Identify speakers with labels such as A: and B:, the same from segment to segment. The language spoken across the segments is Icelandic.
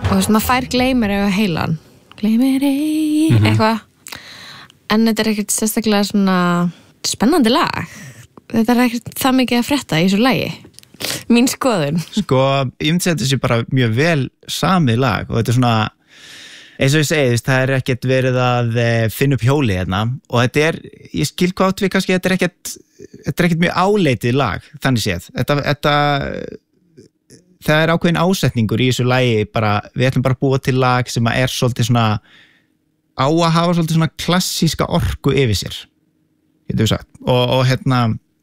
A: þú veist, maður fær gleymir eða heilan gleymir eitthvað en þetta ekkert sérstaklega svona spennandi lag þetta ekkert það mikið að frétta í þessu lagi mín skoðun
B: Sko, ég myndi að þetta sé bara mjög vel samið lag og þetta svona eins og ég segi, það ekkert verið að finna upp hjóli hérna og þetta ég skil hvað við kannski, þetta ekkert mjög áleitið lag, þannig séð. Það ákveðin ásetningur í þessu lagi bara, við ætlum bara að búa til lag sem er svolítið svona, á að hafa svolítið svona klassíska orku yfir sér, getur við sagt. Og hérna,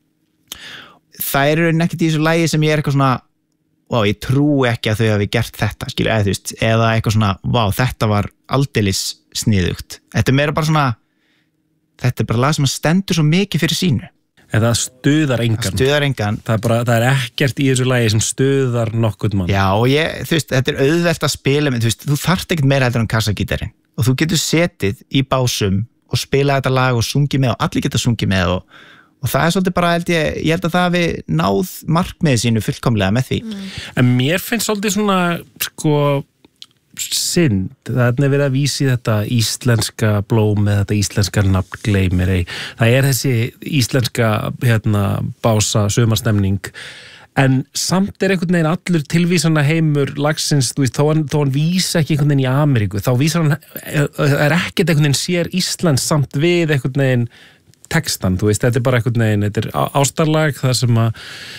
B: það ekkert í þessu lagi sem ég eitthvað svona, vá, ég trú ekki að þau hafi gert þetta, skilja, eða þú veist, eða eitthvað svona, vá, þetta var aldeilis sniðugt. Þetta meira bara svona, þetta bara lag sem stendur svo mikið fyrir sínu.
C: En það stuðar engan. Það er ekkert í þessu lagi sem stuðar nokkurn mann.
B: Já, og þú veist, þetta auðvelt að spila með, þú þarft ekkert meira heldur en kassagítarinn. Og þú getur setið í básum og spila þetta lag og sungið með og allir geta sungið með og það svolítið bara, ég held að það hafi náð markmiðið sínu fullkomlega með því.
C: En mér finnst svolítið svona, sko, synd. Það verið að vísi þetta íslenska blóm eða þetta íslenska nafn gleymir. Það þessi íslenska bása sumarstemning. En samt einhvern veginn allur tilvísana heimur lagsins, þú veist, þó hann vísa ekki einhvern veginn í Ameríku, þá vísar hann, ekkert einhvern veginn sér Íslands samt við einhvern veginn textan, þú veist, þetta bara einhvern veginn, þetta ástarlag, það sem að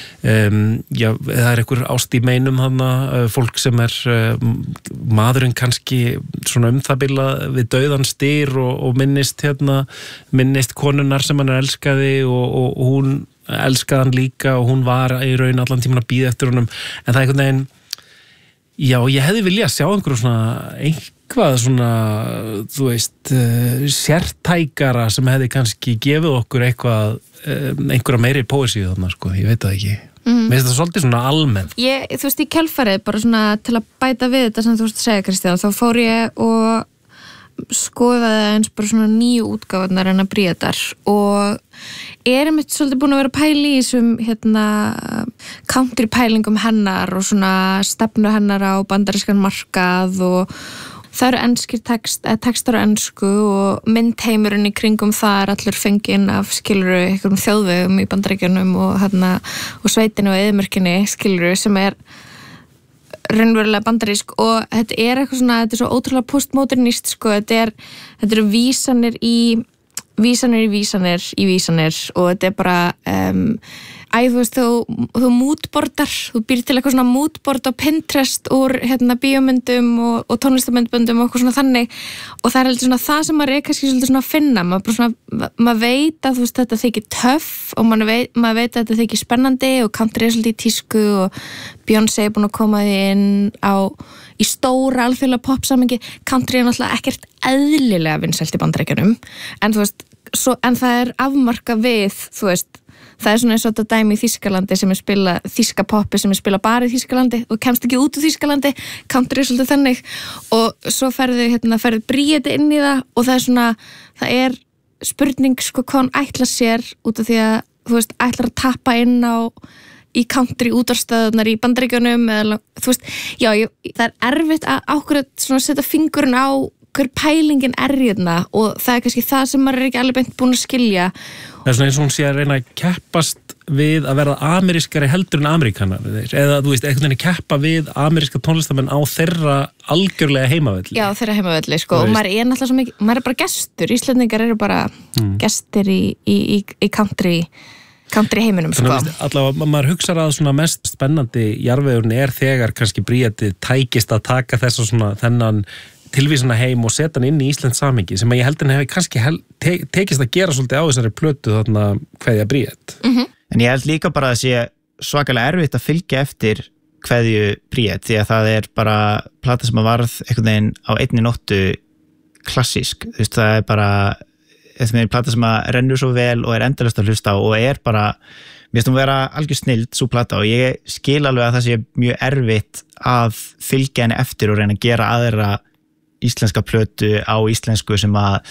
C: það einhver ást í meinum þarna, fólk sem maðurinn kannski svona það bila við dauðan styr og minnist konunnar sem hann elskaði og hún elskaði hann líka og hún var í raun allan tímann að bíða eftir honum, en það einhvern veginn já, ég hefði viljað sjá einhverju svona svona, þú veist, sértækara sem hefði kannski gefið okkur einhverja meiri poesíu þarna, sko, ég veit það ekki. Mér finnst það svolítið svona almennt.
A: Þú veist, í kjálfarið, bara svona til að bæta við þetta sem þú veist að segja, Kristján, þá fór ég og skoðaði eins bara svona 9 útgáfarnar hennar Bríetar og einmitt svolítið búin að vera pæli í þessum country pælingum hennar og svona stefnu hennar á bandarískan markað og það eru enskir textar á ensku og myndheimurinn í kringum það allur fenginn af skiluru einhverjum þjóðvegum í Bandaríkjunum og sveitinu og eyðimörkinni skiluru sem raunverulega bandarísk og þetta eitthvað svona, þetta svo ótrúlega postmodernist sko, þetta eru vísanir í vísanir og þetta bara þú veist, þú moodboardar, þú býr til eitthvað svona moodboard á Pinterest úr bíómyndum og tónlistamyndböndum og eitthvað svona þannig og það heldur svona það sem maður kannski svolítið svona að finna, maður veit að þú veist þetta þykir töff og maður veit að þetta þykir spennandi og country svolítið í tísku og Beyoncé búin að koma því inn í stóra alþjóðlega popsamengi, country náttúrulega ekkert eðlilega vinsælt í Bandaríkjunum en þú veist, en það afmarka við, þú veist það svona eins og þetta dæmi í Þýskalandi sem spila þýska poppi sem spila bara í Þýskalandi og kemst ekki út úr Þýskalandi country svolítið þannig og svo ferðu Bríeti inn í það og það spurning sko hvað hann ætlar sér út af því að þú veist ætlar að tappa inn í country útvarpsstöðvarnar í Bandaríkjunum eða þú veist, já, það erfitt að ákveða svona setja fingurinn á hver pælingin hérna og það kannski það sem maður ekki alveg beint búin að skilja.
C: Það svona eins og hún sé að reyna að keppast við að verða amerískari heldur en Ameríkanar eða þú veist, einhvern veginn keppa við ameríska tónlistamenn á þeirra algjörlega heimavelli.
A: Já, þeirra heimavelli, sko, og maður náttúrulega svo mikið, maður bara gestur, Íslendingar eru bara gestir í country heiminum, sko.
C: Þannig að allavega, maður hugsar að svona mest spennandi jarðvegurinn þegar kannski Bríeti tækist að taka þessa svona þennan tilvísana heim og setja hann inn í Íslands samhengi sem að ég held að hefði kannski tekist að gera svolítið á þessari plötu þarna Kveðja Bríet.
B: En ég held líka bara að sé svakalega erfitt að fylgja eftir Kveðju Bríet því að það bara plata sem að varð einhvern veginn á einni nóttu klassísk. Þú veist, það bara plata sem að rennur svo vel og endalaust að hlusta á og bara mér finnst hún vera algjör snild svo plata og ég skil alveg að það sé mjög erfitt að fylgja henni eftir og reyna að gera aðra íslenska plötu á íslensku sem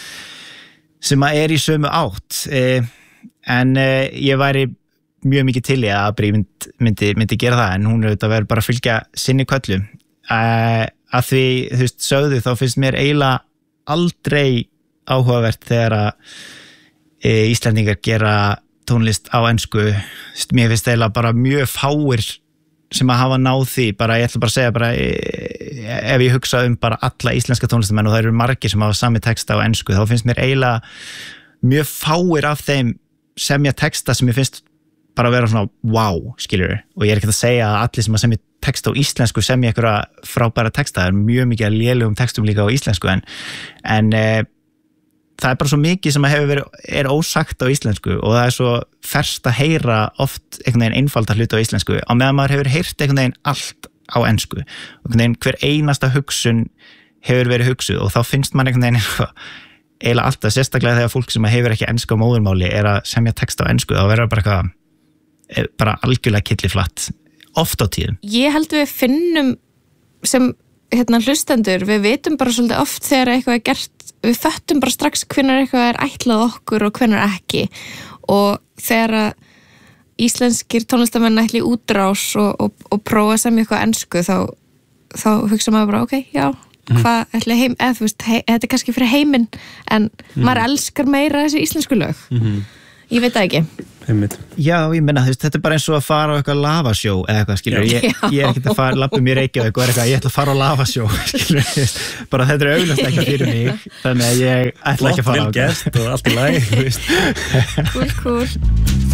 B: að í sömu átt en ég væri mjög mikið til í að Bríet myndi gera það en hún auðvitað verður bara að fylgja sinni köllu að því, þú veist, sögðu þá finnst mér eiginlega aldrei áhugavert þegar að Íslendingar gera tónlist á ensku. Mér finnst eiginlega bara mjög fáir sem að hafa náð því, bara ég ætla bara að segja bara, ef ég hugsa bara alla íslenska tónlistamenn og það eru margir sem hafa sami texta á ensku, þá finnst mér eiginlega mjög fáir af þeim semja texta sem ég finnst bara að vera svona wow, skilur, og ég ekki að segja að allir sem að semja texta á íslensku semja einhverja frábæra texta, það mjög mikið að lélegum textum líka á íslensku en það bara svo mikið sem að hefur verið ósagt á íslensku og það svo ferskt að heyra oft einhvern veginn einfalda hluti á íslensku á meðan maður hefur heyrt einhvern veginn allt á ensku og einhvern veginn hver einasta hugsun hefur verið hugsuð og þá finnst man einhvern veginn eiginlega alltaf, sérstaklega þegar fólk sem hefur ekki ensku á móðurmáli að semja texta á ensku, þá verður bara eitthvað bara algjörlega kylliflatt oft á tíðum.
A: Ég held við finnum sem hlustendur, við vitum bara svolítið oft þegar eitthvað gert, við föttum bara strax hvenær eitthvað ætlað okkur og hvenær ekki og þegar íslenskir tónlistamenn ætli í útrás og prófa sem eitthvað ensku þá hugsa maður bara ok, já, hvað ætli heim, eða þú veist, þetta er kannski fyrir heiminn en maður elskar meira þessi íslensku lög. Ég veit það ekki.
B: Já, ég menna, þetta er bara eins og að fara á eitthvað lavasjó eða eitthvað, skilur, ég er ekkert að fara labba mér Reykjavík og eitthvað, ég ætla að fara á lavasjó, skilur, bara þetta er augljóst ekki fyrir mig, þannig að ég ætla ekki að fara á
C: eitthvað. Flott vel gert og allt í lagi, þú veist.
A: Cool.